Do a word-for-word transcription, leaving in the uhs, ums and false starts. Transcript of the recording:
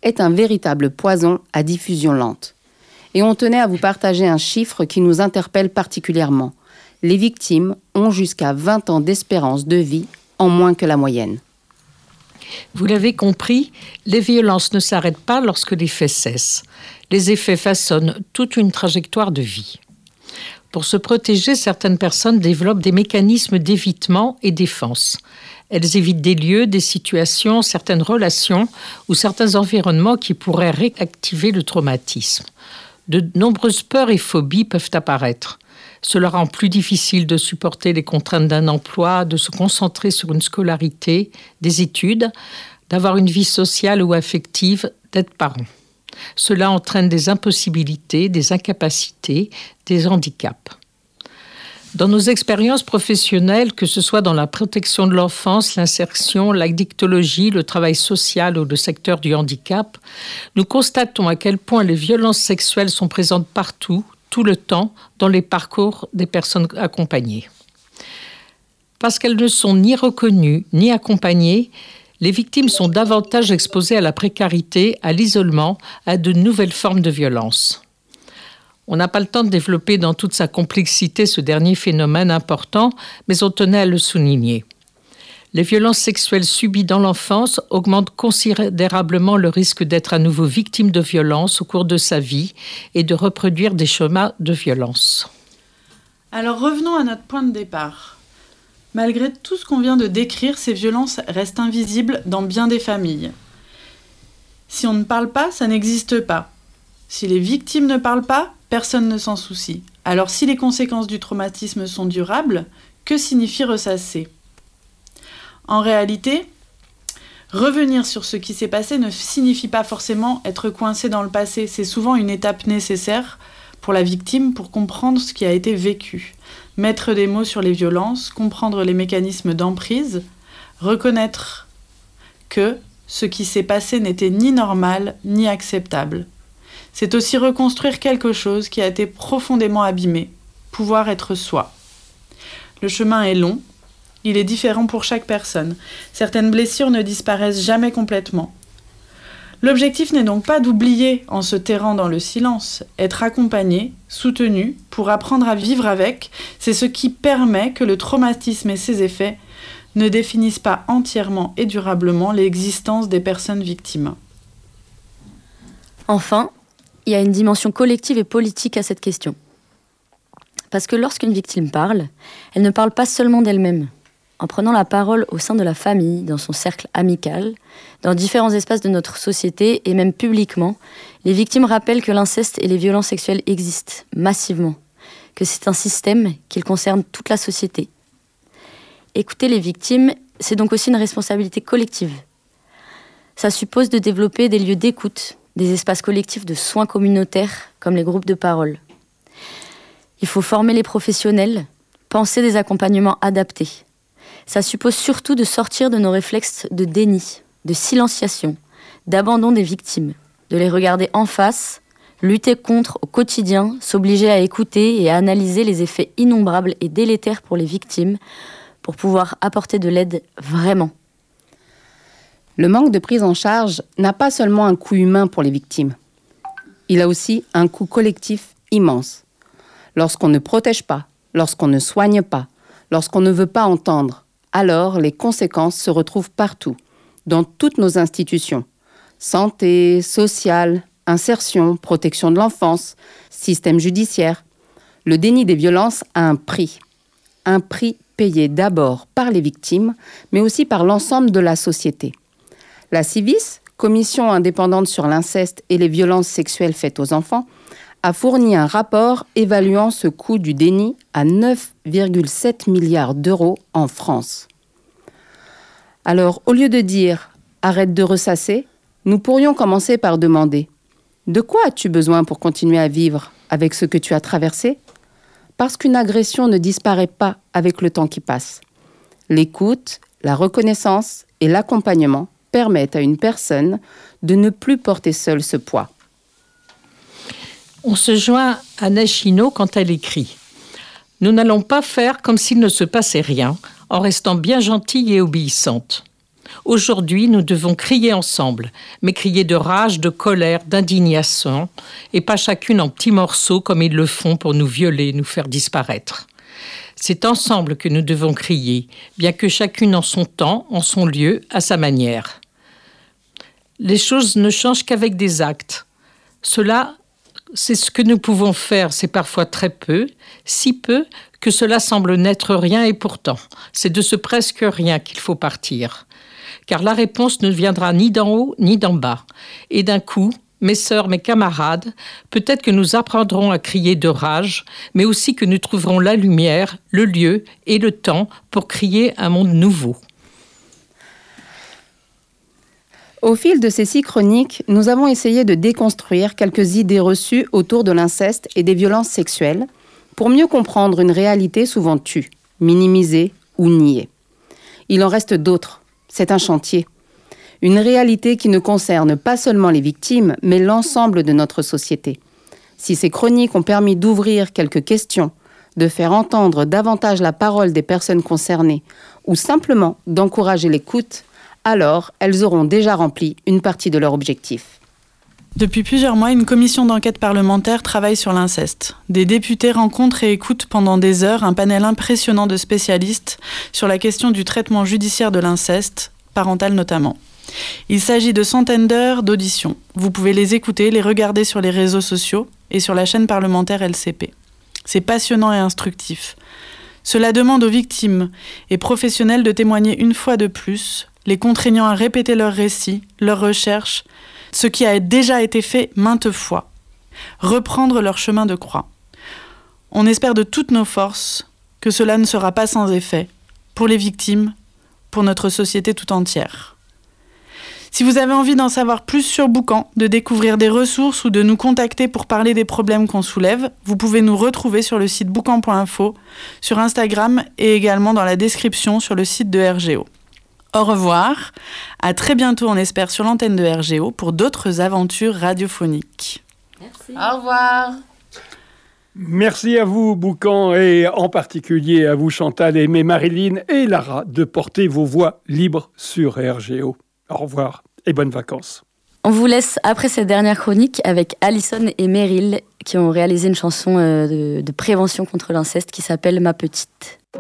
est un véritable poison à diffusion lente. Et on tenait à vous partager un chiffre qui nous interpelle particulièrement. Les victimes ont jusqu'à vingt ans d'espérance de vie en moins que la moyenne. Vous l'avez compris, les violences ne s'arrêtent pas lorsque les faits cessent. Les effets façonnent toute une trajectoire de vie. Pour se protéger, certaines personnes développent des mécanismes d'évitement et défense. Elles évitent des lieux, des situations, certaines relations ou certains environnements qui pourraient réactiver le traumatisme. De nombreuses peurs et phobies peuvent apparaître. Cela rend plus difficile de supporter les contraintes d'un emploi, de se concentrer sur une scolarité, des études, d'avoir une vie sociale ou affective, d'être parent. Cela entraîne des impossibilités, des incapacités, des handicaps. Dans nos expériences professionnelles, que ce soit dans la protection de l'enfance, l'insertion, l'addictologie, le travail social ou le secteur du handicap, nous constatons à quel point les violences sexuelles sont présentes partout, tout le temps, dans les parcours des personnes accompagnées. Parce qu'elles ne sont ni reconnues ni accompagnées, les victimes sont davantage exposées à la précarité, à l'isolement, à de nouvelles formes de violence. On n'a pas le temps de développer dans toute sa complexité ce dernier phénomène important, mais on tenait à le souligner. Les violences sexuelles subies dans l'enfance augmentent considérablement le risque d'être à nouveau victime de violences au cours de sa vie et de reproduire des schémas de violence. Alors revenons à notre point de départ. Malgré tout ce qu'on vient de décrire, ces violences restent invisibles dans bien des familles. Si on ne parle pas, ça n'existe pas. Si les victimes ne parlent pas, personne ne s'en soucie. Alors si les conséquences du traumatisme sont durables, que signifie ressasser ? En réalité, revenir sur ce qui s'est passé ne signifie pas forcément être coincé dans le passé. C'est souvent une étape nécessaire pour la victime pour comprendre ce qui a été vécu. Mettre des mots sur les violences, comprendre les mécanismes d'emprise, reconnaître que ce qui s'est passé n'était ni normal ni acceptable. C'est aussi reconstruire quelque chose qui a été profondément abîmé, pouvoir être soi. Le chemin est long, il est différent pour chaque personne. Certaines blessures ne disparaissent jamais complètement. L'objectif n'est donc pas d'oublier en se terrant dans le silence. Être accompagné, soutenu, pour apprendre à vivre avec, c'est ce qui permet que le traumatisme et ses effets ne définissent pas entièrement et durablement l'existence des personnes victimes. Enfin, il y a une dimension collective et politique à cette question. Parce que lorsqu'une victime parle, elle ne parle pas seulement d'elle-même. En prenant la parole au sein de la famille, dans son cercle amical, dans différents espaces de notre société et même publiquement, les victimes rappellent que l'inceste et les violences sexuelles existent massivement, que c'est un système qui concerne toute la société. Écouter les victimes, c'est donc aussi une responsabilité collective. Ça suppose de développer des lieux d'écoute, des espaces collectifs de soins communautaires comme les groupes de parole. Il faut former les professionnels, penser des accompagnements adaptés. Ça suppose surtout de sortir de nos réflexes de déni, de silenciation, d'abandon des victimes, de les regarder en face, lutter contre au quotidien, s'obliger à écouter et à analyser les effets innombrables et délétères pour les victimes pour pouvoir apporter de l'aide vraiment. Le manque de prise en charge n'a pas seulement un coût humain pour les victimes. Il a aussi un coût collectif immense. Lorsqu'on ne protège pas, lorsqu'on ne soigne pas, lorsqu'on ne veut pas entendre, alors les conséquences se retrouvent partout, dans toutes nos institutions. Santé, sociale, insertion, protection de l'enfance, système judiciaire. Le déni des violences a un prix. Un prix payé d'abord par les victimes, mais aussi par l'ensemble de la société. La Civis, Commission indépendante sur l'inceste et les violences sexuelles faites aux enfants, a fourni un rapport évaluant ce coût du déni à neuf virgule sept milliards d'euros en France. Alors, au lieu de dire « arrête de ressasser », nous pourrions commencer par demander « de quoi as-tu besoin pour continuer à vivre avec ce que tu as traversé ?» Parce qu'une agression ne disparaît pas avec le temps qui passe. L'écoute, la reconnaissance et l'accompagnement permettent à une personne de ne plus porter seule ce poids. On se joint à Nashino quand elle écrit « Nous n'allons pas faire comme s'il ne se passait rien, en restant bien gentille et obéissante. Aujourd'hui, nous devons crier ensemble, mais crier de rage, de colère, d'indignation, et pas chacune en petits morceaux comme ils le font pour nous violer, nous faire disparaître. C'est ensemble que nous devons crier, bien que chacune en son temps, en son lieu, à sa manière. Les choses ne changent qu'avec des actes. Cela, c'est ce que nous pouvons faire, c'est parfois très peu, si peu que cela semble n'être rien et pourtant, c'est de ce presque rien qu'il faut partir. Car la réponse ne viendra ni d'en haut ni d'en bas. Et d'un coup, mes sœurs, mes camarades, peut-être que nous apprendrons à crier de rage, mais aussi que nous trouverons la lumière, le lieu et le temps pour crier un monde nouveau. Au fil de ces six chroniques, nous avons essayé de déconstruire quelques idées reçues autour de l'inceste et des violences sexuelles pour mieux comprendre une réalité souvent tue, minimisée ou niée. Il en reste d'autres. C'est un chantier. Une réalité qui ne concerne pas seulement les victimes, mais l'ensemble de notre société. Si ces chroniques ont permis d'ouvrir quelques questions, de faire entendre davantage la parole des personnes concernées ou simplement d'encourager l'écoute, alors elles auront déjà rempli une partie de leur objectif. Depuis plusieurs mois, une commission d'enquête parlementaire travaille sur l'inceste. Des députés rencontrent et écoutent pendant des heures un panel impressionnant de spécialistes sur la question du traitement judiciaire de l'inceste, parental notamment. Il s'agit de centaines d'heures d'auditions. Vous pouvez les écouter, les regarder sur les réseaux sociaux et sur la chaîne parlementaire L C P. C'est passionnant et instructif. Cela demande aux victimes et professionnels de témoigner une fois de plus, les contraignant à répéter leurs récits, leurs recherches, ce qui a déjà été fait maintes fois. Reprendre leur chemin de croix. On espère de toutes nos forces que cela ne sera pas sans effet, pour les victimes, pour notre société tout entière. Si vous avez envie d'en savoir plus sur Boucan, de découvrir des ressources ou de nous contacter pour parler des problèmes qu'on soulève, vous pouvez nous retrouver sur le site boucan point info, sur Instagram et également dans la description sur le site de R G O. Au revoir, à très bientôt on espère sur l'antenne de R G O pour d'autres aventures radiophoniques. Merci. Au revoir. Merci à vous Boucan et en particulier à vous Chantal, Aimée, Marilyn et Lara de porter vos voix libres sur R G O. Au revoir et bonnes vacances. On vous laisse après cette dernière chronique avec Alison et Meryl qui ont réalisé une chanson de, de prévention contre l'inceste qui s'appelle « Ma petite ».